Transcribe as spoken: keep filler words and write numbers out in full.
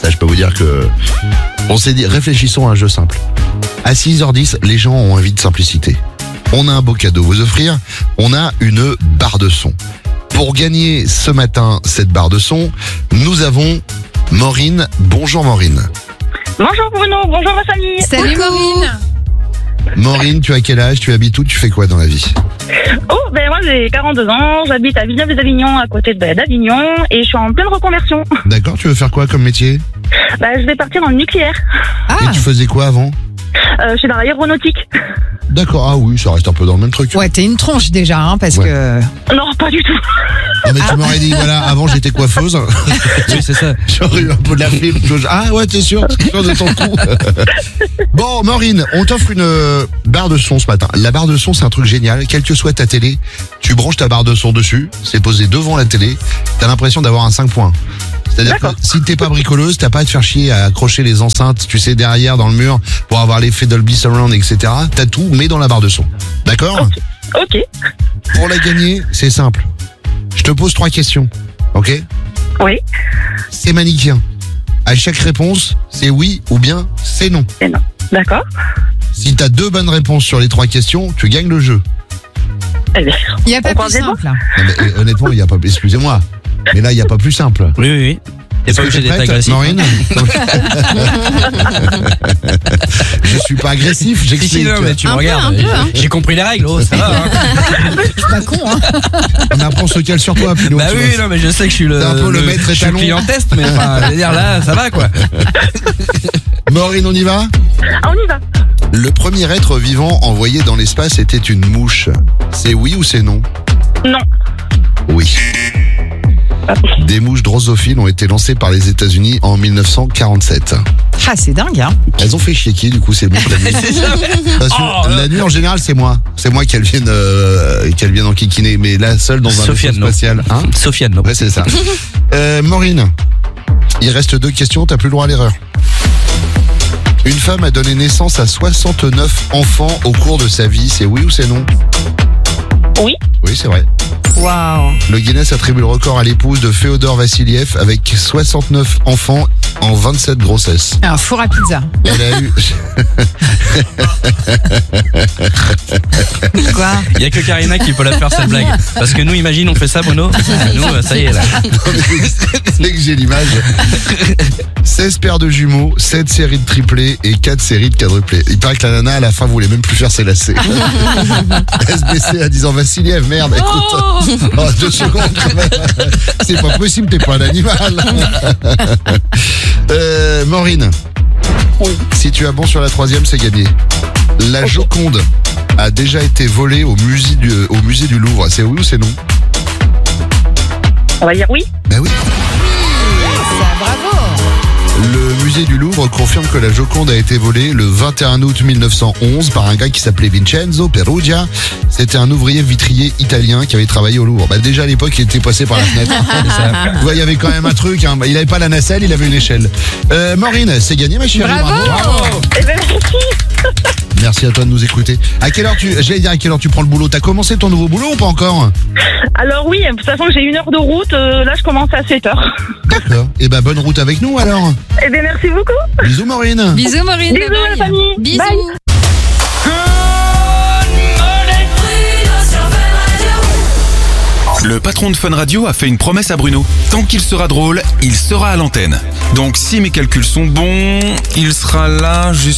Ça, je peux vous dire que on s'est dit, réfléchissons à un jeu simple. À six heures dix, les gens ont envie de simplicité. On a un beau cadeau à vous offrir. On a une barre de son. Pour gagner ce matin cette barre de son, nous avons Maureen. Bonjour Maureen. Bonjour Bruno, bonjour ma famille. Salut Maureen. Maureen, tu as quel âge? Tu habites où? Tu fais quoi dans la vie? Oh, ben moi j'ai quarante-deux ans, j'habite à Villeneuve-les-Avignon, à côté de- d'Avignon, et je suis en pleine reconversion. D'accord, tu veux faire quoi comme métier? Bah, je vais partir dans le nucléaire. Ah, Et tu faisais quoi avant? Euh, je suis dans l'aéronautique. D'accord, ah oui, ça reste un peu dans le même truc. ouais, t'es une tronche déjà, hein, parce Ouais. que... Non, pas du tout. Ah mais tu m'aurais dit, voilà, avant j'étais coiffeuse. Oui, c'est ça. J'aurais eu un peu de la flip. Ah ouais, t'es sûr, t'es sûr de ton coup. Bon, Maureen, on t'offre une euh, barre de son ce matin. La barre de son, c'est un truc génial. Quelle que soit ta télé, tu branches ta barre de son dessus, c'est posé devant la télé, t'as l'impression d'avoir un cinq points. C'est-à-dire que D'accord. si t'es pas bricoleuse, t'as pas à te faire chier à accrocher les enceintes, tu sais, derrière dans le mur pour avoir l'effet Dolby Surround, et cetera. T'as tout, mais dans la barre de son. D'accord? Ok, Pour la gagner, c'est simple. Je te pose trois questions, ok? oui, C'est manichéen. À chaque réponse, c'est oui ou bien c'est non. et non. D'accord. Si t'as deux bonnes réponses sur les trois questions, tu gagnes le jeu. Eh bien, Il n'y a pas On plus croise les simple, là. Non, mais, euh, honnêtement, il y a pas. Excusez-moi, mais là, il y a pas plus simple. Oui, oui, oui. Il Est-ce pas que obligé t'es d'être prête, agressif. Maureen? Je suis pas agressif, Si, si, j'explique. non, mais tu me Un peu, regardes. un peu, hein. J'ai compris les règles, oh, ça va. Hein. Je suis pas con, hein. On apprend ce qu'elle sur toi, Pino. Bah tu oui, vois. non, mais je sais que je suis le, T'es un peu le maître je suis le étalon. client test, mais enfin, je veux dire, là, ça va, quoi. Maureen, on y va? ah, on y va. Le premier être vivant envoyé dans l'espace était une mouche. C'est oui ou c'est non? Non. Oui. Des mouches drosophiles ont été lancées par les États-Unis en mille neuf cent quarante-sept. Ah, c'est dingue, hein. Elles ont fait chier qui, du coup, ces mouches la nuit? C'est ça. Parce que Oh, la nuit, en général, c'est moi. C'est moi qu'elles viennent, euh, qu'elles viennent enquiquiner. Mais là, seule dans un vaisseau Sofiane, non. spatial. Hein? Sofiane, non. Ouais, c'est ça. Euh, Maureen, il reste deux questions, t'as plus le droit à l'erreur. Une femme a donné naissance à soixante-neuf enfants au cours de sa vie. C'est oui ou c'est non? Oui. Oui, c'est vrai. Waouh. Le Guinness attribue le record à l'épouse de Féodor Vassiliev avec soixante-neuf enfants en vingt-sept grossesses. Un four à pizza. Elle a eu... Quoi? Il y a que Karina qui peut la faire, cette blague. Parce que nous, imagine, on fait ça, Bruno. Ah, nous, ça y est, là. C'est que j'ai l'image. seize paires de jumeaux, sept séries de triplés et quatre séries de quadruplés. Il paraît que la nana, à la fin, voulait même plus faire ses lacets. S B C a disant Vassiliev, merde, écoute. Oh, deux secondes, quand même. C'est pas possible, t'es pas un animal. euh, Maureen, si tu as bon sur la troisième, c'est gagné. La Joconde a déjà été volée au musée du, au musée du Louvre. C'est oui ou c'est non? On va dire oui. Ben oui. Ça, bravo. Le musée du Louvre confirme que la Joconde a été volée le vingt et un août mille neuf cent onze par un gars qui s'appelait Vincenzo Perugia. C'était un ouvrier vitrier italien qui avait travaillé au Louvre. Bah déjà à l'époque, il était passé par la fenêtre. Tu vois, il y avait quand même un truc. Hein. Il avait pas la nacelle, il avait une échelle. Euh, Maureen, c'est gagné, ma chérie. Bravo. Eh bien, merci. Merci à toi de nous écouter. À quelle heure tu, j'allais dire à quelle heure tu prends le boulot? T'as commencé ton nouveau boulot ou pas encore? Alors oui, de toute façon, j'ai une heure de route. euh, là, je commence à sept heures. D'accord. Et ben bonne route avec nous alors. Eh bien, merci beaucoup. Bisous Maureen. Bisous, Maureen. Bisous, bye la bye. famille. Bisous. Bye. Le patron de Fun Radio a fait une promesse à Bruno. Tant qu'il sera drôle, il sera à l'antenne. Donc si mes calculs sont bons, il sera là jusqu'à...